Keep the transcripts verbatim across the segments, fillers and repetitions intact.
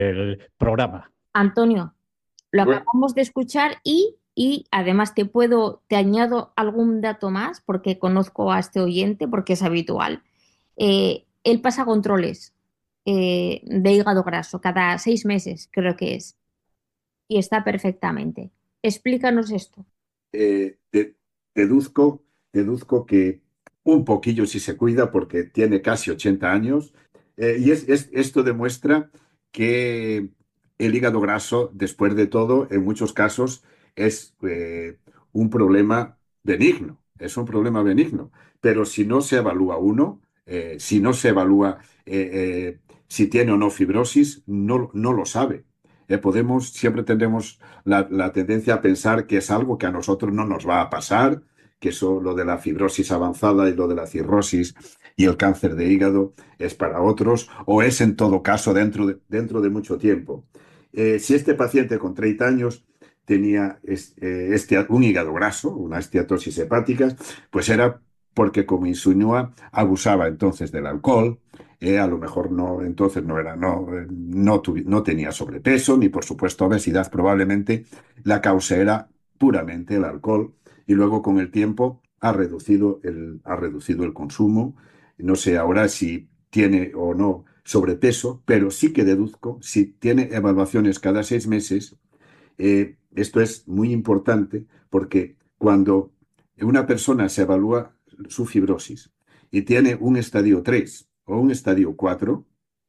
el programa. Antonio, lo Bueno, acabamos de escuchar y, y además te puedo, te añado algún dato más porque conozco a este oyente, porque es habitual. Eh, él pasa controles eh, de hígado graso cada seis meses, creo que es, y está perfectamente. Explícanos esto. eh, de- deduzco, deduzco que un poquillo si se cuida porque tiene casi ochenta años. Eh, y es, es- esto demuestra que el hígado graso, después de todo, en muchos casos es eh, un problema benigno, es un problema benigno. Pero si no se evalúa uno, eh, si no se evalúa eh, eh, si tiene o no fibrosis, no, no lo sabe. Eh, podemos, siempre tendremos la, la tendencia a pensar que es algo que a nosotros no nos va a pasar, que eso, lo de la fibrosis avanzada y lo de la cirrosis y el cáncer de hígado es para otros, o es en todo caso dentro de, dentro de mucho tiempo. Eh, si este paciente con treinta años tenía este, este, un hígado graso, una esteatosis hepática, pues era porque, como insinúa, abusaba entonces del alcohol, eh, a lo mejor no, entonces no era, no, eh, no, tuvi- no tenía sobrepeso, ni por supuesto obesidad. Probablemente la causa era puramente el alcohol y luego con el tiempo ha reducido el, ha reducido el consumo. No sé ahora si tiene o no sobrepeso, pero sí que deduzco, si tiene evaluaciones cada seis meses, eh, esto es muy importante porque cuando una persona se evalúa su fibrosis y tiene un estadio tres o un estadio cuatro,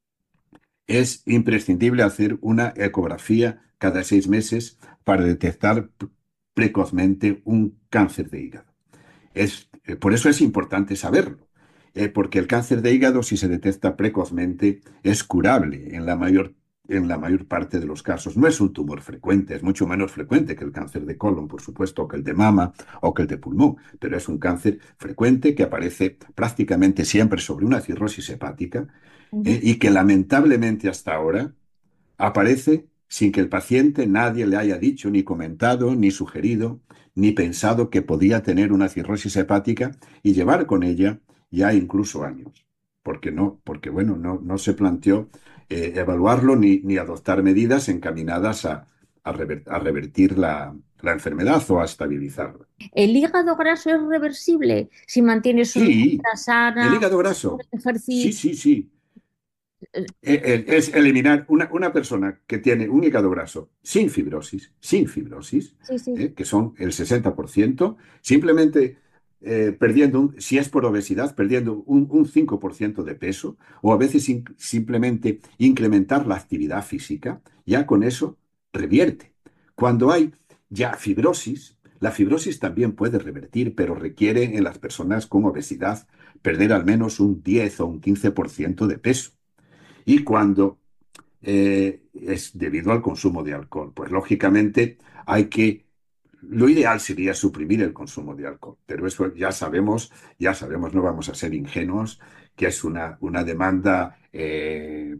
es imprescindible hacer una ecografía cada seis meses para detectar precozmente un cáncer de hígado. Es, eh, por eso es importante saberlo, eh, porque el cáncer de hígado, si se detecta precozmente, es curable en la mayor, en la mayor parte de los casos. No es un tumor frecuente, es mucho menos frecuente que el cáncer de colon, por supuesto, o que el de mama o que el de pulmón, pero es un cáncer frecuente que aparece prácticamente siempre sobre una cirrosis hepática, eh, Ujú. y que lamentablemente hasta ahora aparece sin que el paciente nadie le haya dicho, ni comentado, ni sugerido, ni pensado que podía tener una cirrosis hepática y llevar con ella ya incluso años. Porque no, porque bueno, no, no se planteó eh, evaluarlo ni, ni adoptar medidas encaminadas a, a rever- a revertir la, la enfermedad o a estabilizarla. ¿El hígado graso es reversible si mantienes una Sí, dieta el sana, hígado graso. Sí, ejercicio? sí, sí. Eh, eh, Es eliminar una, una persona que tiene un hígado graso sin fibrosis, sin fibrosis, Sí, sí. eh, que son el sesenta por ciento, simplemente eh, perdiendo, un- si es por obesidad, perdiendo un, un cinco por ciento de peso, o a veces in- simplemente incrementar la actividad física, ya con eso revierte. Cuando hay ya fibrosis, la fibrosis también puede revertir, pero requiere en las personas con obesidad perder al menos un diez o un quince por ciento de peso. Y cuando eh, es debido al consumo de alcohol, pues lógicamente hay que, lo ideal sería suprimir el consumo de alcohol, pero eso ya sabemos, ya sabemos, no vamos a ser ingenuos, que es una, una demanda eh,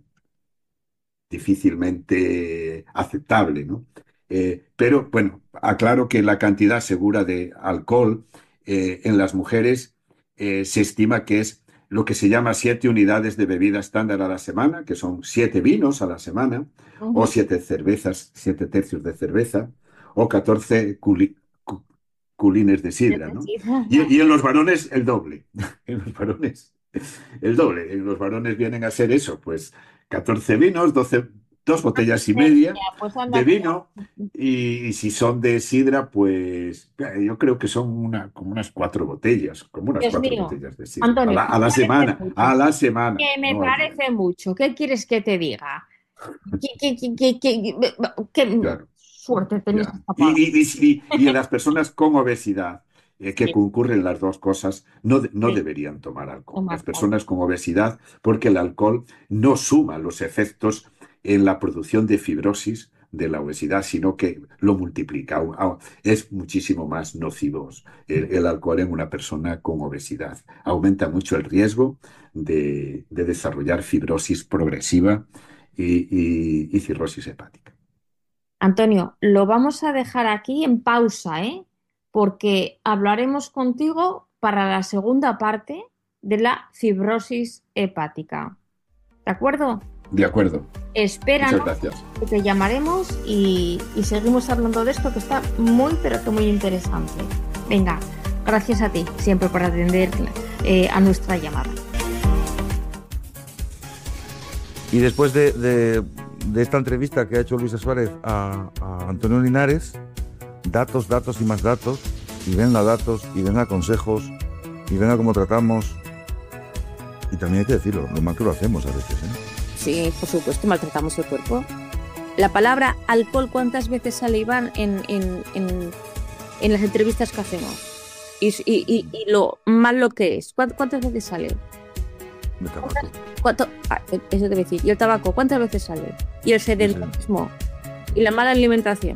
difícilmente aceptable, ¿no? Eh, pero bueno, aclaro que la cantidad segura de alcohol eh, en las mujeres eh, se estima que es lo que se llama siete unidades de bebida estándar a la semana, que son siete vinos a la semana, o Ujú. siete cervezas, siete tercios de cerveza, o catorce culi- cu- culines de sidra, ¿no? Necesito- Y, y en los varones el doble. En los varones el doble. En los varones vienen a ser eso, pues catorce vinos, doce, dos botellas y media Pues anda de que vino. no. Y, y si son de sidra, pues eh, yo creo que son una, como unas cuatro botellas, como unas Dios cuatro mío, botellas de sidra. A Antonio, la, que a me la parece semana, a mucho. la semana, Que me no al día. parece mucho. ¿Qué quieres que te diga? ¿Qué, qué- qué- qué- qué- qué Claro, suerte tenéis ya. esta Y, palabra? y, y, y- y en las personas con obesidad, eh, que Sí, concurren las dos cosas, no, de- no sí, deberían tomar alcohol. toma Las algo. personas con obesidad, porque el alcohol no suma los efectos en la producción de fibrosis de la obesidad, sino que lo multiplica. Au- au- Es muchísimo más nocivo el, el alcohol en una persona con obesidad. Aumenta mucho el riesgo de, de desarrollar fibrosis progresiva y, y y cirrosis hepática. Antonio, lo vamos a dejar aquí en pausa, ¿eh? Porque hablaremos contigo para la segunda parte de la fibrosis hepática. ¿De acuerdo? De acuerdo. Espéranos, Muchas gracias. que te llamaremos y, y seguimos hablando de esto que está muy, pero que muy interesante. Venga, gracias a ti siempre por atender eh, a nuestra llamada. Y después de, de, de esta entrevista que ha hecho Luisa Suárez a, a Antonio Linares, datos, datos y más datos, y venga datos, y venga consejos, y venga cómo tratamos. Y también hay que decirlo, lo mal que lo hacemos a veces, ¿eh? Sí, por supuesto, maltratamos el cuerpo. La palabra alcohol, ¿cuántas veces sale, Iván, en, en, en, en las entrevistas que hacemos? Y, y, y, y lo malo que es. ¿Cuántas veces sale? De tabaco. ¿Cuánto? Ah, eso te voy a decir. ¿Y el tabaco? ¿Cuántas veces sale? ¿Y el sedentarismo? ¿Y la mala alimentación?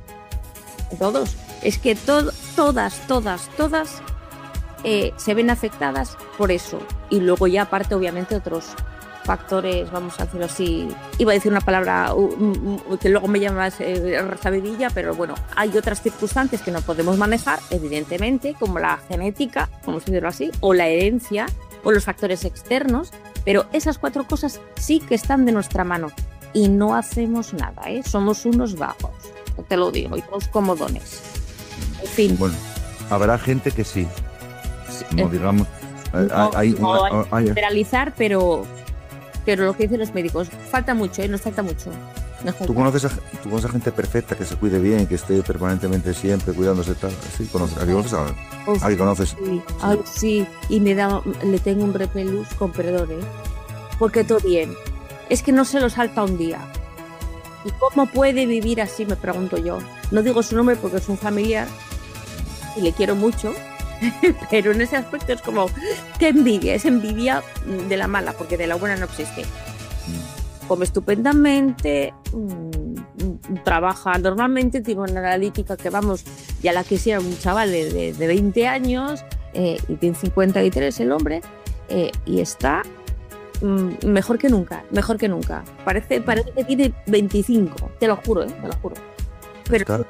Todos. Es que to- todas, todas, todas eh, se ven afectadas por eso. Y luego ya aparte, obviamente, otros factores, vamos a decirlo así, iba a decir una palabra uh, uh, que luego me llamas eh, sabidilla, pero bueno, hay otras circunstancias que no podemos manejar, evidentemente, como la genética, vamos a decirlo así, o la herencia, o los factores externos, pero esas cuatro cosas sí que están de nuestra mano y no hacemos nada, ¿eh? Somos unos vagos, te lo digo, y unos comodones. En fin. Bueno, habrá gente que sí, Sí, no eh, digamos, eh, no, hay, no hay hay- que hay- generalizar, pero, pero lo que dicen los médicos, falta mucho, ¿eh? Nos falta mucho. Nos falta. ¿Tú conoces, a, tú conoces a gente perfecta que se cuide bien, que esté permanentemente siempre cuidándose tal? Sí, conoces. ¿A qué conoces? A, Pues, a qué conoces? sí, ay, sí, y me da, le tengo un repelús con perdón, ¿eh? Porque todo bien. Es que no se lo salta un día. ¿Y cómo puede vivir así? Me pregunto yo. No digo su nombre porque es un familiar y le quiero mucho, pero en ese aspecto es como, qué envidia, es envidia de la mala, porque de la buena no existe. Come estupendamente, mmm, trabaja normalmente, tiene una analítica que vamos, ya la quisiera un chaval de, de, de veinte años eh, y tiene cincuenta y tres el hombre eh, y está mmm, mejor que nunca, mejor que nunca. Parece, parece que tiene veinticinco, te lo juro, ¿eh? Te lo juro. Pero Está,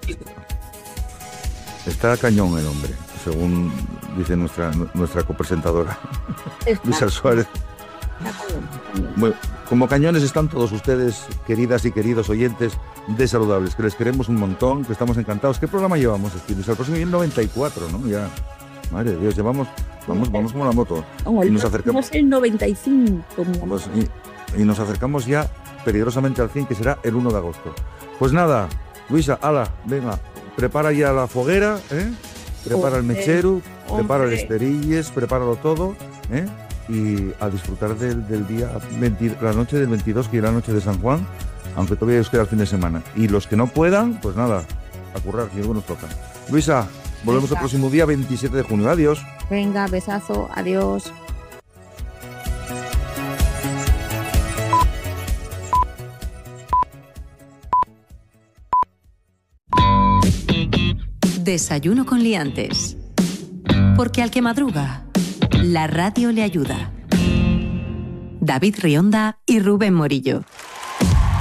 está cañón el hombre, según dice nuestra, nuestra copresentadora, está, Luisa Suárez. está cañón, está cañón. Bueno, como cañones están todos ustedes, queridas y queridos oyentes de Saludables, que les queremos un montón, que estamos encantados. ¿Qué programa llevamos, Luisa? El próximo es el noventa y cuatro, ¿no? Ya, madre de Dios, llevamos, vamos, vamos como la moto. Oh, Y el nos acercamos, próximo es el noventa y cinco, mi amor. pues, y, y nos acercamos ya peligrosamente al cien, que será el uno de agosto. Pues nada, Luisa, ala, venga, prepara ya la foguera, ¿eh? Prepara el Hombre, mechero, prepara el hombre. esterilles, prepáralo todo, ¿eh? Y a disfrutar del, del día, veinte, la noche del veintidós, que es la noche de San Juan, aunque todavía os queda el fin de semana. Y los que no puedan, pues nada, a currar, si algo nos toca. Luisa, volvemos Venga. el próximo día, veintisiete de junio. Adiós. Venga, besazo, adiós. Desayuno con liantes. Porque al que madruga, la radio le ayuda. David Rionda y Rubén Morillo.